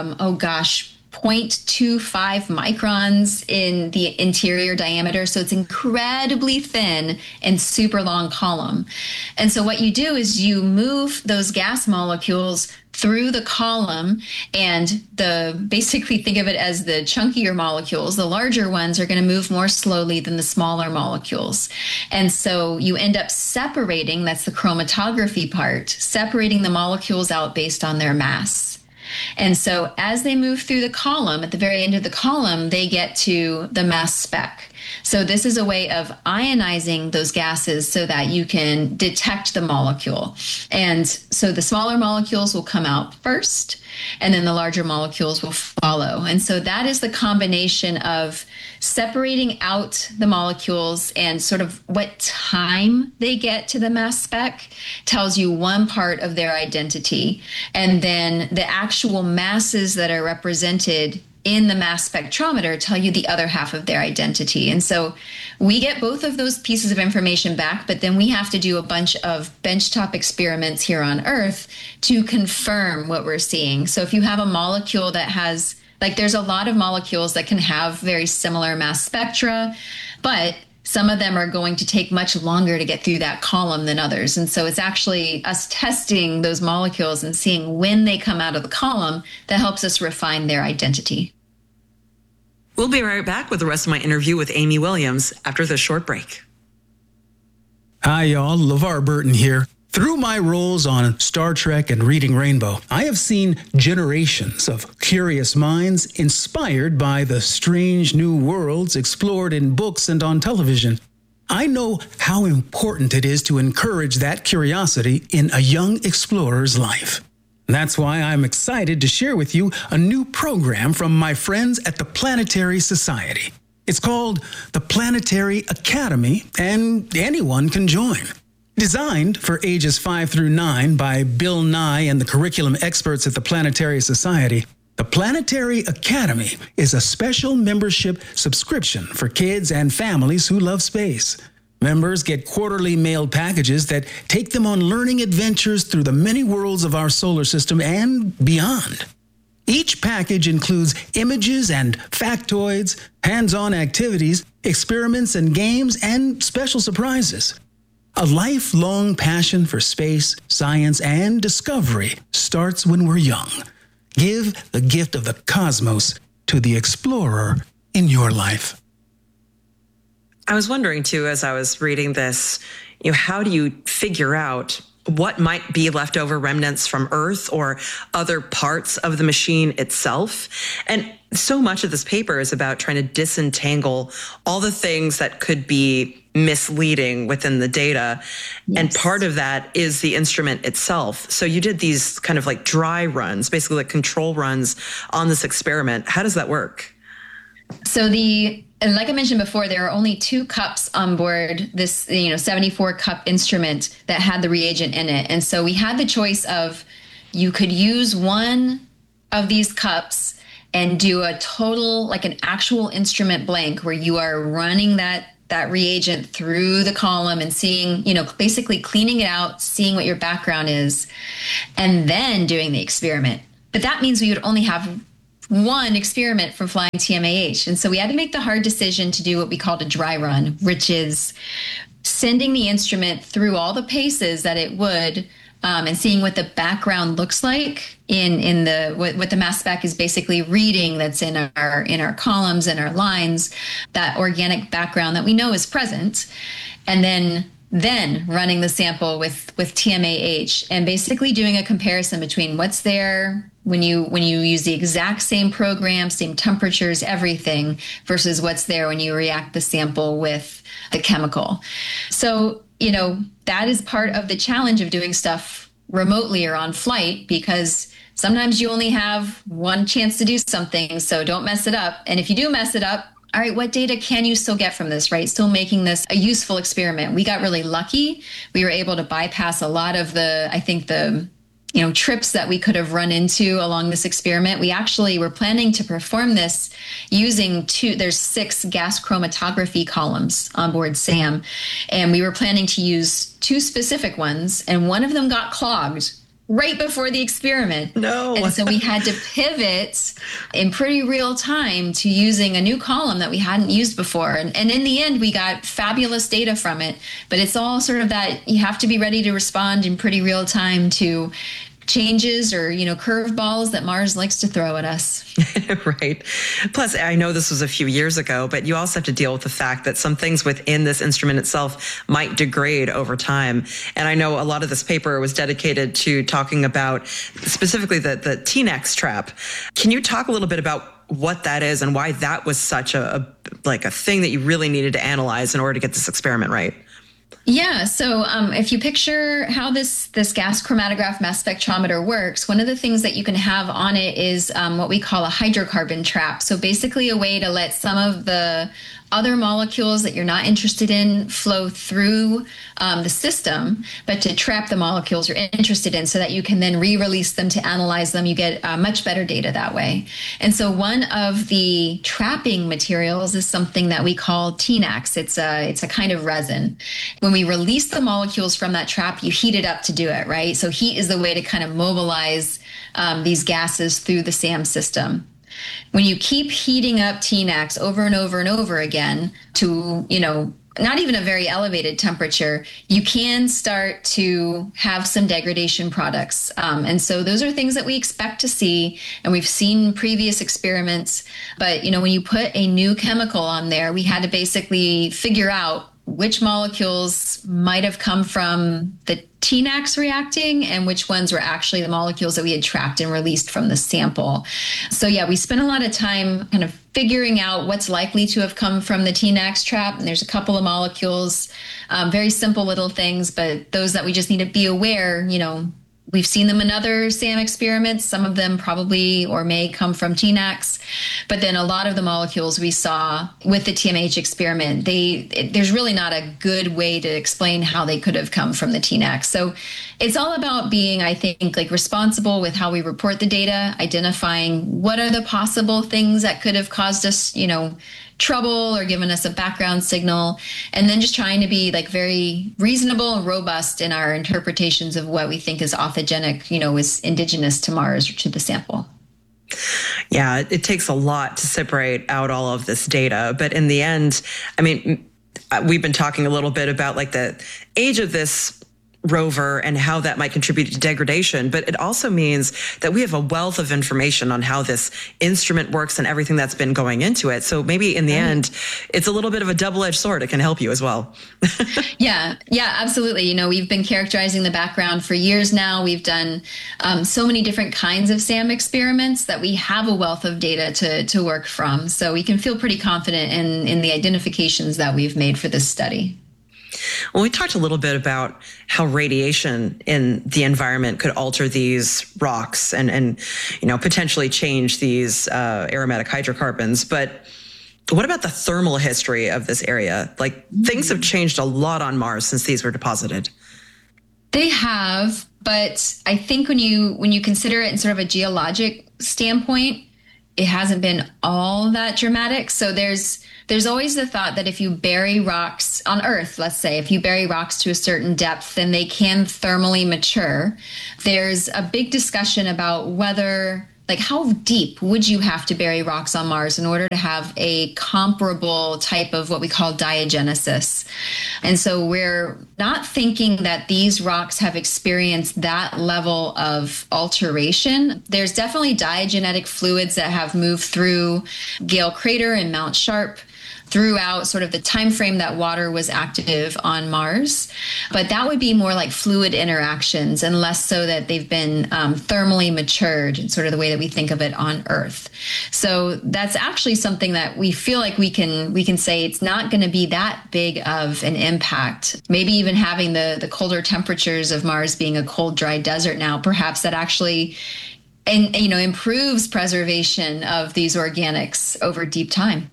G: 0.25 microns in the interior diameter. So it's incredibly thin and super long column. And so what you do is you move those gas molecules through the column, and basically think of it as the chunkier molecules. The larger ones are going to move more slowly than the smaller molecules. And so you end up separating, that's the chromatography part, separating the molecules out based on their mass. And so as they move through the column, at the very end of the column, they get to the mass spec. So this is a way of ionizing those gases so that you can detect the molecule. And so the smaller molecules will come out first, and then the larger molecules will follow. And so that is the combination of separating out the molecules, and sort of what time they get to the mass spec tells you one part of their identity. And then the actual masses that are represented in the mass spectrometer tell you the other half of their identity. And so we get both of those pieces of information back, but then we have to do a bunch of benchtop experiments here on Earth to confirm what we're seeing. So if you have a molecule that has, there's a lot of molecules that can have very similar mass spectra, but some of them are going to take much longer to get through that column than others. And so it's actually us testing those molecules and seeing when they come out of the column that helps us refine their identity.
F: We'll be right back with the rest of my interview with Amy Williams after this short break.
H: Hi, y'all. LeVar Burton here. Through my roles on Star Trek and Reading Rainbow, I have seen generations of curious minds inspired by the strange new worlds explored in books and on television. I know how important it is to encourage that curiosity in a young explorer's life. That's why I'm excited to share with you a new program from my friends at the Planetary Society. It's called the Planetary Academy, and anyone can join. Designed for ages 5 through 9 by Bill Nye and the curriculum experts at the Planetary Society, the Planetary Academy is a special membership subscription for kids and families who love space. Members get quarterly mailed packages that take them on learning adventures through the many worlds of our solar system and beyond. Each package includes images and factoids, hands-on activities, experiments and games, and special surprises. A lifelong passion for space, science, and discovery starts when we're young. Give the gift of the cosmos to the explorer in your life.
F: I was wondering, too, as I was reading this, how do you figure out what might be leftover remnants from Earth or other parts of the machine itself. And so much of this paper is about trying to disentangle all the things that could be misleading within the data. Yes. And part of that is the instrument itself. So you did these kind of like dry runs, basically like control runs on this experiment. How does that work?
G: So like I mentioned before, there are only 2 cups on board this, 74 cup instrument that had the reagent in it. And so we had the choice of, you could use one of these cups and do a total, like an actual instrument blank where you are running that reagent through the column and seeing, basically cleaning it out, seeing what your background is, and then doing the experiment. But that means we would only have one experiment from flying TMAH. And so we had to make the hard decision to do what we called a dry run, which is sending the instrument through all the paces that it would, and seeing what the background looks like in what the mass spec is basically reading that's in our columns and our lines, that organic background that we know is present, and then running the sample with TMAH and basically doing a comparison between what's there when you use the exact same program, same temperatures, everything, versus what's there when you react the sample with the chemical. So, that is part of the challenge of doing stuff remotely or on flight, because sometimes you only have one chance to do something, so don't mess it up. And if you do mess it up, all right, what data can you still get from this, right? Still making this a useful experiment. We got really lucky. We were able to bypass a lot of the trips that we could have run into along this experiment. We actually were planning to perform this using there's 6 gas chromatography columns on board SAM. And we were planning to use 2 specific ones, and one of them got clogged right before the experiment.
F: No.
G: And so we had to pivot in pretty real time to using a new column that we hadn't used before. And in the end, we got fabulous data from it. But it's all sort of that you have to be ready to respond in pretty real time to changes or, curveballs that Mars likes to throw at us.
F: Right. Plus, I know this was a few years ago, but you also have to deal with the fact that some things within this instrument itself might degrade over time. And I know a lot of this paper was dedicated to talking about specifically the TNEX trap. Can you talk a little bit about what that is and why that was such a thing that you really needed to analyze in order to get this experiment right?
G: Yeah. So if you picture how this gas chromatograph mass spectrometer works, one of the things that you can have on it is what we call a hydrocarbon trap. So basically a way to let some of the other molecules that you're not interested in flow through the system, but to trap the molecules you're interested in so that you can then re-release them to analyze them. You get much better data that way. And so one of the trapping materials is something that we call TNAX. It's a kind of resin. When we release the molecules from that trap, you heat it up to do it, right? So heat is the way to kind of mobilize these gases through the SAM system. When you keep heating up TNAX over and over and over again to, not even a very elevated temperature, you can start to have some degradation products. And so those are things that we expect to see, and we've seen previous experiments. But, when you put a new chemical on there, we had to basically figure out which molecules might have come from the TNAX reacting and which ones were actually the molecules that we had trapped and released from the sample. So yeah, we spent a lot of time kind of figuring out what's likely to have come from the TNAX trap. And there's a couple of molecules, very simple little things, but those that we just need to be aware, we've seen them in other SAM experiments. Some of them probably or may come from TNAX. But then a lot of the molecules we saw with the TMAH experiment, there's really not a good way to explain how they could have come from the TNAX. So it's all about being, I think, responsible with how we report the data, identifying what are the possible things that could have caused us, trouble or given us a background signal, and then just trying to be very reasonable and robust in our interpretations of what we think is authogenic, is indigenous to Mars or to the sample.
F: Yeah, it takes a lot to separate out all of this data. But in the end, we've been talking a little bit about the age of this rover and how that might contribute to degradation, but it also means that we have a wealth of information on how this instrument works and everything that's been going into it. So maybe in the end, it's a little bit of a double-edged sword. It can help you as well.
G: Yeah, absolutely. You know, we've been characterizing the background for years now. We've done so many different kinds of SAM experiments that we have a wealth of data to work from. So we can feel pretty confident in the identifications that we've made for this study.
F: Well, we talked a little bit about how radiation in the environment could alter these rocks and potentially change these aromatic hydrocarbons. But what about the thermal history of this area? Like, things have changed a lot on Mars since these were deposited.
G: They have, but I think when you consider it in sort of a geologic standpoint, it hasn't been all that dramatic. So there's always the thought that if you bury rocks on Earth, let's say, if you bury rocks to a certain depth, then they can thermally mature. There's a big discussion about whether, like, how deep would you have to bury rocks on Mars in order to have a comparable type of what we call diagenesis. And so we're not thinking that these rocks have experienced that level of alteration. There's definitely diagenetic fluids that have moved through Gale Crater and Mount Sharp throughout sort of the time frame that water was active on Mars. But that would be more like fluid interactions and less so that they've been thermally matured in sort of the way that we think of it on Earth. So that's actually something that we feel like we can say it's not going to be that big of an impact. Maybe even having the colder temperatures of Mars being a cold, dry desert now, perhaps that actually improves preservation of these organics over deep time.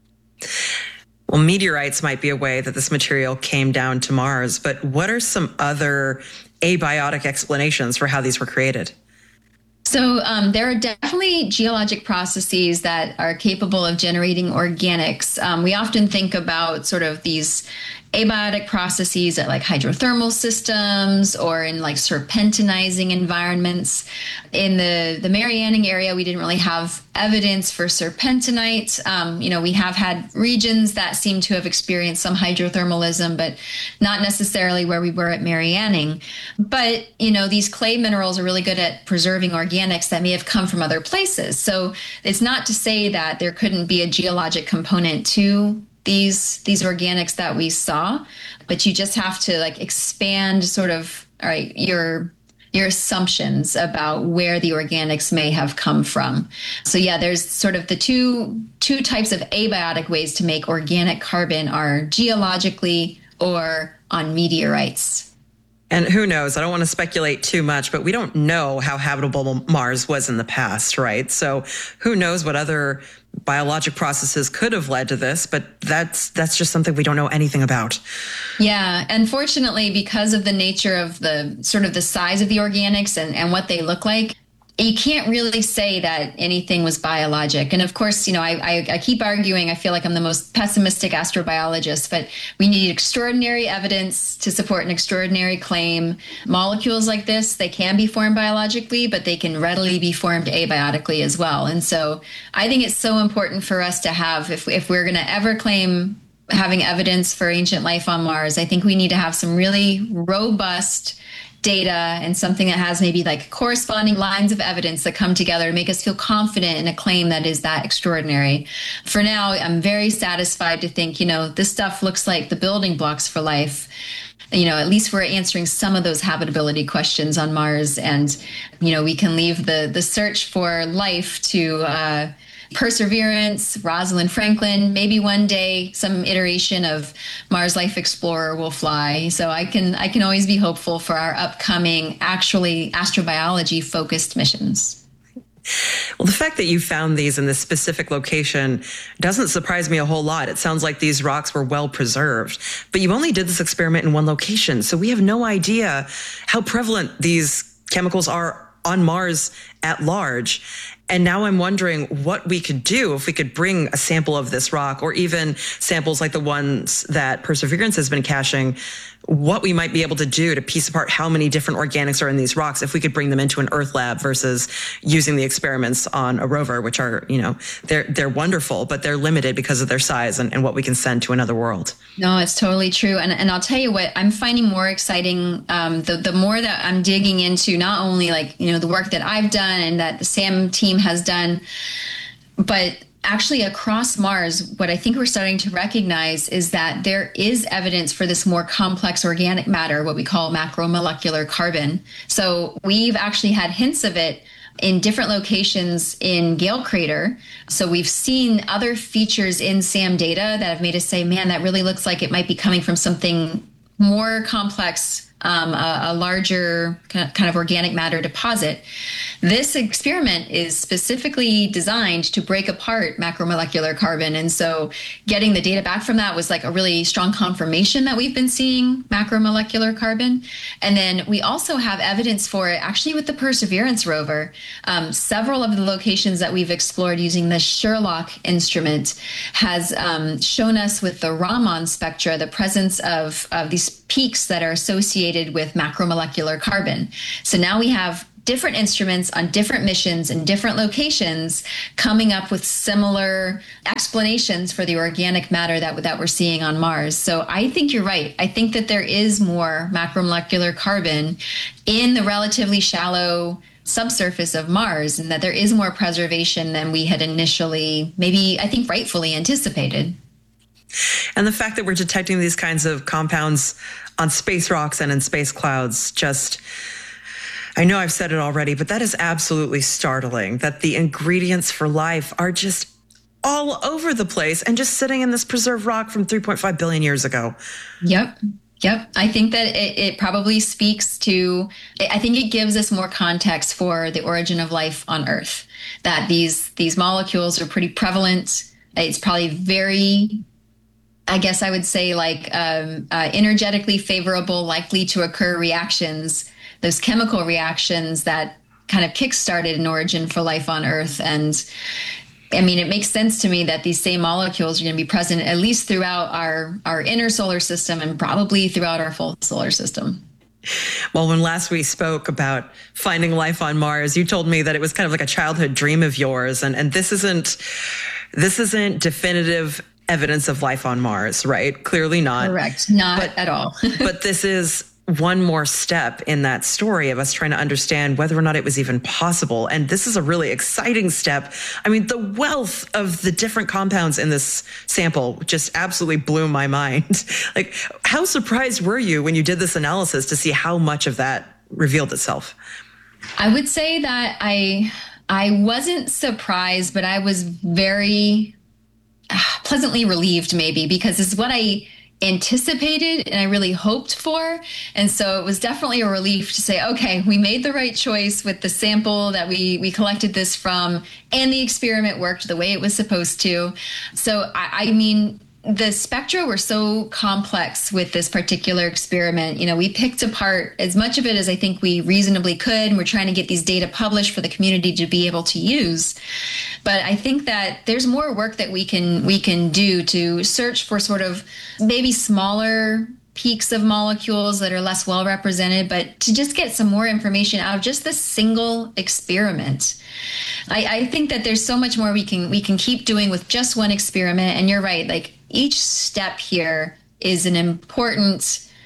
F: Well, meteorites might be a way that this material came down to Mars, but what are some other abiotic explanations for how these were created?
G: So there are definitely geologic processes that are capable of generating organics. We often think about sort of these abiotic processes at like hydrothermal systems or in like serpentinizing environments. In the Marianing area, we didn't really have evidence for serpentinite. We have had regions that seem to have experienced some hydrothermalism, but not necessarily where we were at Marianing. But, these clay minerals are really good at preserving organics that may have come from other places. So it's not to say that there couldn't be a geologic component to these organics that we saw, but you just have to like expand sort of your assumptions about where the organics may have come from. So yeah, there's sort of the two types of abiotic ways to make organic carbon are geologically or on meteorites.
F: And who knows? I don't want to speculate too much, but we don't know how habitable Mars was in the past, right? So who knows what other biologic processes could have led to this, but that's just something we don't know anything about.
G: Yeah, unfortunately, because of the nature of the sort of the size of the organics and what they look like, you can't really say that anything was biologic. And of course, I keep arguing, I feel like I'm the most pessimistic astrobiologist, but we need extraordinary evidence to support an extraordinary claim. Molecules like this, they can be formed biologically, but they can readily be formed abiotically as well. And so I think it's so important for us to have, if we're going to ever claim having evidence for ancient life on Mars, I think we need to have some really robust data and something that has maybe like corresponding lines of evidence that come together to make us feel confident in a claim that is that extraordinary. For now, I'm very satisfied to think, this stuff looks like the building blocks for life. At least we're answering some of those habitability questions on Mars, and, we can leave the search for life to Perseverance, Rosalind Franklin. Maybe one day some iteration of Mars Life Explorer will fly. So I can always be hopeful for our upcoming actually astrobiology focused missions.
F: Well, the fact that you found these in this specific location doesn't surprise me a whole lot. It sounds like these rocks were well preserved, but you only did this experiment in one location. So we have no idea how prevalent these chemicals are on Mars at large. And now I'm wondering what we could do if we could bring a sample of this rock, or even samples like the ones that Perseverance has been caching, what we might be able to do to piece apart how many different organics are in these rocks if we could bring them into an Earth lab versus using the experiments on a rover, which are, they're wonderful, but they're limited because of their size and what we can send to another world.
G: No, it's totally true. And I'll tell you what, I'm finding more exciting, the more that I'm digging into not only the work that I've done and that the SAM team has done, but actually across Mars, what I think we're starting to recognize is that there is evidence for this more complex organic matter, what we call macromolecular carbon. So we've actually had hints of it in different locations in Gale Crater. So we've seen other features in SAM data that have made us say, man, that really looks like it might be coming from something more complex, a larger kind of organic matter deposit. This experiment is specifically designed to break apart macromolecular carbon. And so getting the data back from that was like a really strong confirmation that we've been seeing macromolecular carbon. And then we also have evidence for it actually with the Perseverance rover. Several of the locations that we've explored using the Sherlock instrument has shown us with the Raman spectra the presence of these peaks that are associated with macromolecular carbon. So now we have different instruments on different missions in different locations coming up with similar explanations for the organic matter that we're seeing on Mars. So I think you're right. I think that there is more macromolecular carbon in the relatively shallow subsurface of Mars, and that there is more preservation than we had initially, maybe I think rightfully anticipated.
F: And the fact that we're detecting these kinds of compounds on space rocks and in space clouds, I know I've said it already, but that is absolutely startling, that the ingredients for life are just all over the place and just sitting in this preserved rock from 3.5 billion years ago.
G: Yep. I think that it probably speaks to, I think it gives us more context for the origin of life on Earth, that these molecules are pretty prevalent. It's probably very, I guess I would say, energetically favorable, likely to occur reactions, those chemical reactions that kind of kickstarted an origin for life on Earth. And I mean, it makes sense to me that these same molecules are going to be present at least throughout our inner solar system and probably throughout our full solar system.
F: Well, when last we spoke about finding life on Mars, you told me that it was kind of like a childhood dream of yours. And this isn't definitive evidence of life on Mars, right? Clearly not.
G: Correct. Not at all.
F: But this is one more step in that story of us trying to understand whether or not it was even possible. And this is a really exciting step. I mean, the wealth of the different compounds in this sample just absolutely blew my mind. Like, how surprised were you when you did this analysis to see how much of that revealed itself?
G: I would say that I wasn't surprised, but I was very pleasantly relieved, maybe, because it's what I anticipated and I really hoped for. And so it was definitely a relief to say, okay, we made the right choice with the sample that we collected this from, and the experiment worked the way it was supposed to. So I mean, the spectra were so complex with this particular experiment. You know, we picked apart as much of it as I think we reasonably could, and we're trying to get these data published for the community to be able to use. But I think that there's more work that we can do to search for sort of maybe smaller peaks of molecules that are less well represented, but to just get some more information out of just this single experiment. I think that there's so much more we can keep doing with just one experiment. And you're right, like each step here is an important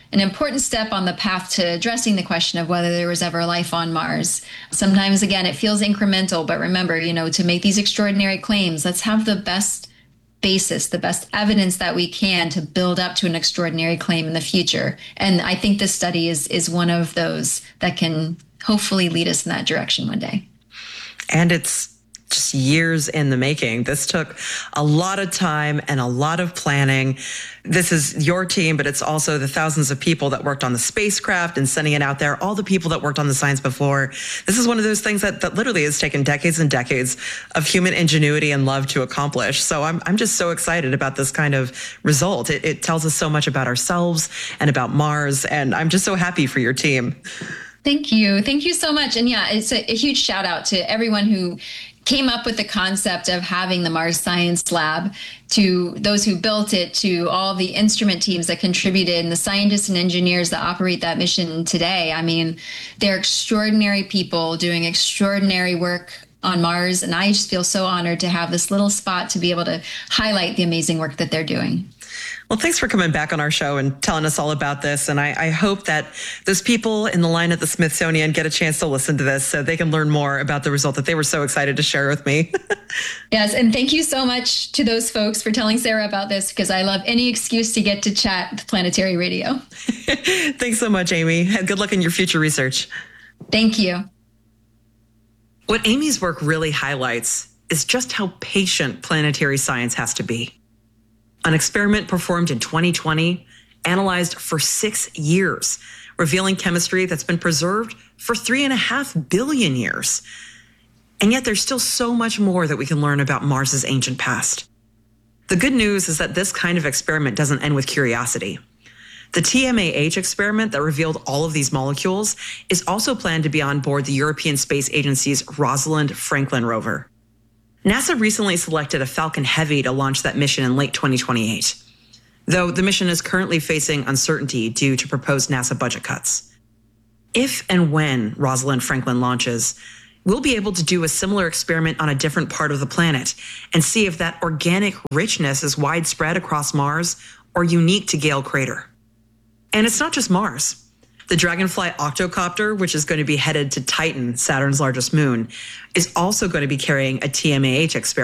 G: step on the path to addressing the question of whether there was ever life on Mars. Sometimes, again, it feels incremental, but remember, to make these extraordinary claims, let's have the best basis, the best evidence that we can to build up to an extraordinary claim in the future. And I think this study is one of those that can hopefully lead us in that direction one day.
F: And it's just years in the making. This took a lot of time and a lot of planning. This is your team, but it's also the thousands of people that worked on the spacecraft and sending it out there, all the people that worked on the science before. This is one of those things that literally has taken decades and decades of human ingenuity and love to accomplish. So I'm just so excited about this kind of result. It tells us so much about ourselves and about Mars, and I'm just so happy for your team.
G: Thank you. Thank you so much. And yeah, it's a huge shout out to everyone who came up with the concept of having the Mars Science Lab, to those who built it, to all the instrument teams that contributed, and the scientists and engineers that operate that mission today. I mean, they're extraordinary people doing extraordinary work on Mars, and I just feel so honored to have this little spot to be able to highlight the amazing work that they're doing.
F: Well, thanks for coming back on our show and telling us all about this. And I hope that those people in the line at the Smithsonian get a chance to listen to this so they can learn more about the result that they were so excited to share with me.
G: Yes, and thank you so much to those folks for telling Sarah about this, because I love any excuse to get to chat with Planetary Radio.
F: Thanks so much, Amy. Good luck in your future research.
G: Thank you.
F: What Amy's work really highlights is just how patient planetary science has to be. An experiment performed in 2020 analyzed for 6 years, revealing chemistry that's been preserved for 3.5 billion years. And yet there's still so much more that we can learn about Mars's ancient past. The good news is that this kind of experiment doesn't end with curiosity. The TMAH experiment that revealed all of these molecules is also planned to be on board the European Space Agency's Rosalind Franklin rover. NASA recently selected a Falcon Heavy to launch that mission in late 2028, though the mission is currently facing uncertainty due to proposed NASA budget cuts. If and when Rosalind Franklin launches, we'll be able to do a similar experiment on a different part of the planet and see if that organic richness is widespread across Mars or unique to Gale Crater. And it's not just Mars. The Dragonfly octocopter, which is going to be headed to Titan, Saturn's largest moon, is also going to be carrying a TMAH experiment.